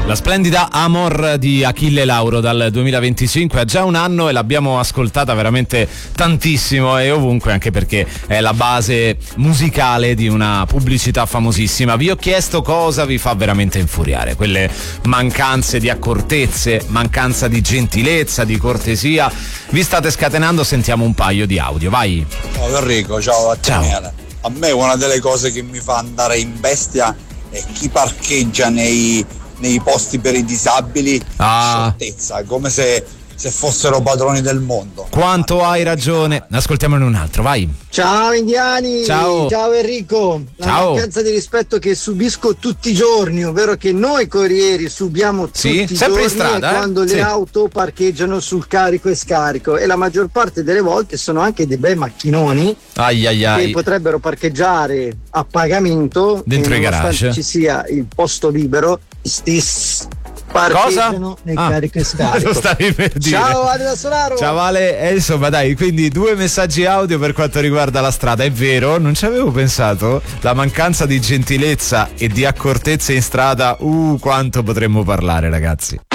La splendida Amor di Achille Lauro dal 2025 ha già un anno e l'abbiamo ascoltata veramente tantissimo e ovunque, anche perché è la base musicale di una pubblicità famosissima. Vi ho chiesto cosa vi fa veramente infuriare, quelle mancanze di accortezze, mancanza di gentilezza, di cortesia. Vi state scatenando, sentiamo un paio di audio, vai. Ciao Enrico, ciao a te. Ciao. A me una delle cose che mi fa andare in bestia è chi parcheggia nei posti per i disabili, scioltezza, come se fossero padroni del mondo. Quanto hai ragione. Ascoltiamone un altro, vai. Ciao indiani, ciao Enrico. La mancanza di rispetto che subisco tutti i giorni, ovvero che noi corrieri subiamo tutti i giorni in strada, quando le auto parcheggiano sul carico e scarico, e la maggior parte delle volte sono anche dei bei macchinoni che potrebbero parcheggiare a pagamento dentro i garage, ci sia il posto libero, parcheggiano nel carico e scarico. Lo stavi per dire. Ciao Ale da Solaro. Ciao Ale, insomma dai, quindi 2 messaggi audio per quanto riguarda la strada. È vero, non ci avevo pensato, la mancanza di gentilezza e di accortezze in strada, quanto potremmo parlare, ragazzi.